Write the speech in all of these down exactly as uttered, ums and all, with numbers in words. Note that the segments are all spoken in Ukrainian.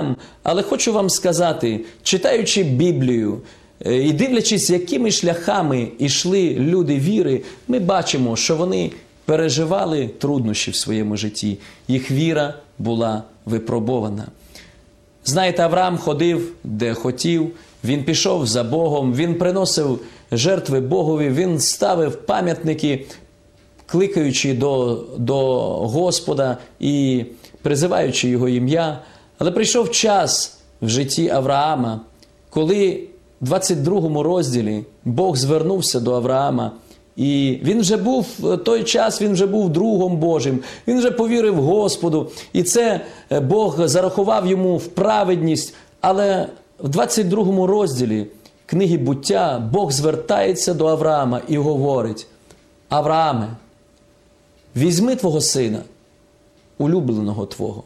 життям, але хочу вам сказати, читаючи Біблію і дивлячись, якими шляхами йшли люди віри, ми бачимо, що вони переживали труднощі в своєму житті. Їх віра була випробована. Знаєте, Авраам ходив, де хотів, він пішов за Богом, він приносив жертви Богові, він ставив пам'ятники, кликаючи до, до Господа і призиваючи Його ім'я. Але прийшов час в житті Авраама, коли в двадцять другому розділі Бог звернувся до Авраама, і він вже був, в той час він вже був другом Божим, він вже повірив Господу, і це Бог зарахував йому в праведність. Але в двадцять другому розділі книги «Буття» Бог звертається до Авраама і говорить: «Аврааме, візьми твого сина, улюбленого твого,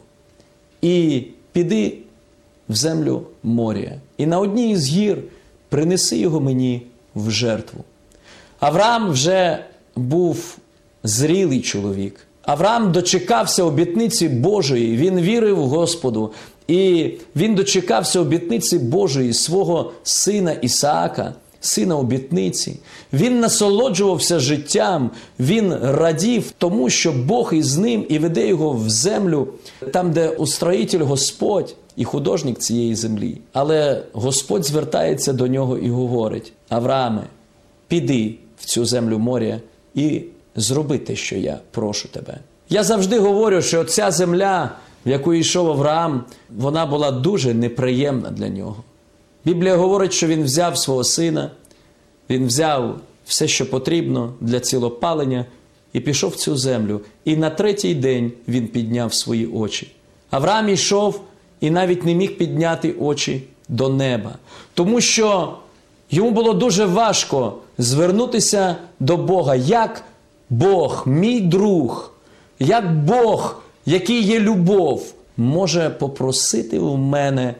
і піди в землю Морія, і на одній із гір принеси його мені в жертву». Авраам вже був зрілий чоловік. Авраам дочекався обітниці Божої, він вірив Господу, і він дочекався обітниці Божої, свого сина Ісаака, сина обітниці. Він насолоджувався життям, він радів тому, що Бог із ним і веде його в землю, там, де устроїтель Господь і художник цієї землі. Але Господь звертається до нього і говорить: «Аврааме, піди в цю землю Морія і зроби те, що я прошу тебе». Я завжди говорю, що ця земля, в яку йшов Авраам, вона була дуже неприємна для нього. Біблія говорить, що він взяв свого сина, він взяв все, що потрібно для цілопалення, і пішов в цю землю. І на третій день він підняв свої очі. Авраам йшов і навіть не міг підняти очі до неба, тому що йому було дуже важко звернутися до Бога. Як Бог, мій друг, як Бог, який є любов, може попросити у мене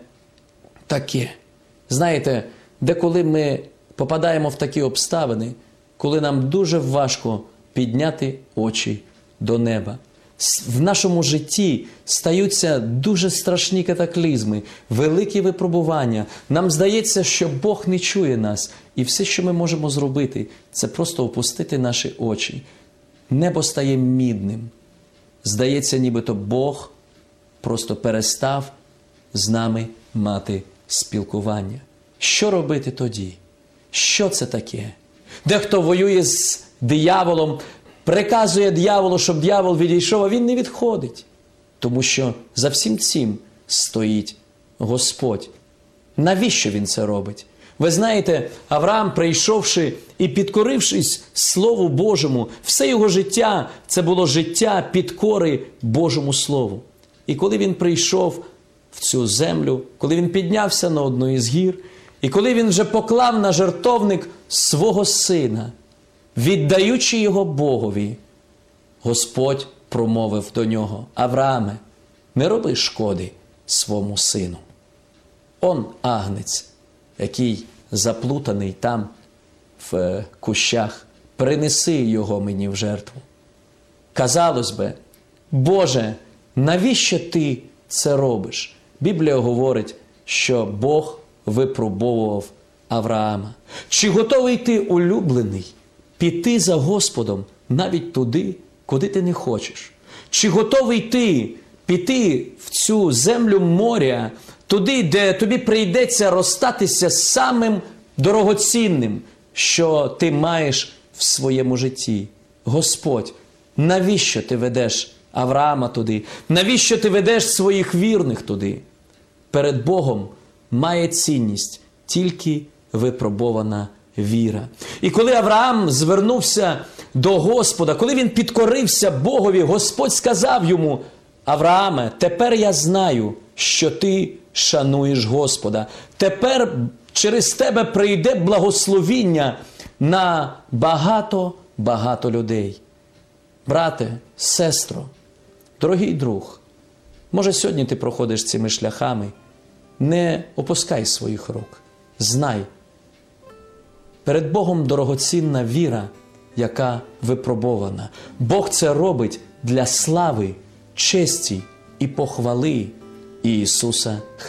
таке? Знаєте, деколи ми попадаємо в такі обставини, коли нам дуже важко підняти очі до неба. В нашому житті стаються дуже страшні катаклізми, великі випробування. Нам здається, що Бог не чує нас. І все, що ми можемо зробити, це просто опустити наші очі. Небо стає мідним. Здається, нібито Бог просто перестав з нами мати спілкування. Що робити тоді? Що це таке? Дехто воює з дияволом, приказує дияволу, щоб диявол відійшов, а він не відходить. Тому що за всім цим стоїть Господь. Навіщо він це робить? Ви знаєте, Авраам, прийшовши і підкорившись Слову Божому, все його життя – це було життя підкори Божому Слову. І коли він прийшов в цю землю, коли він піднявся на одну із гір, і коли він вже поклав на жертовник свого сина, віддаючи його Богові, Господь промовив до нього: «Аврааме, не роби шкоди своєму сину. Он агнець, який заплутаний там в кущах, принеси його мені в жертву». Казалось би, Боже, навіщо ти це робиш? Біблія говорить, що Бог випробовував Авраама. Чи готовий ти, улюблений, піти за Господом навіть туди, куди ти не хочеш? Чи готовий ти піти в цю землю Морія, туди, де тобі прийдеться розстатися з самим дорогоцінним, що ти маєш в своєму житті? Господь, навіщо ти ведеш Авраама туди? Навіщо ти ведеш своїх вірних туди? Перед Богом має цінність тільки випробована віра. І коли Авраам звернувся до Господа, коли він підкорився Богові, Господь сказав йому: «Аврааме, тепер я знаю, що ти шануєш Господа. Тепер через тебе прийде благословіння на багато-багато людей». Брате, сестро, дорогий друг, може сьогодні ти проходиш цими шляхами, не опускай своїх рук. Знай, перед Богом дорогоцінна віра, яка випробована. Бог це робить для слави, честі і похвали Ісуса Христа.